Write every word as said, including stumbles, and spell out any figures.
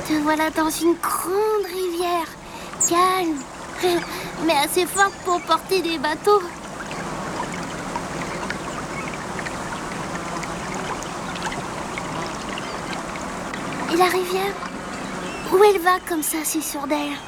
Te voilà dans une grande rivière, calme, mais assez forte pour porter des bateaux. Et la rivière, où elle va comme ça, si sûre d'elle?